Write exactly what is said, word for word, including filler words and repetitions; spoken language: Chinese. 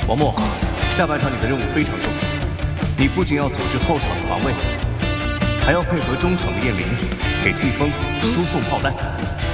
王默，下半场你的任务非常重，你不仅要组织后场的防卫，还要配合中场的燕翎，给季风输送炮弹。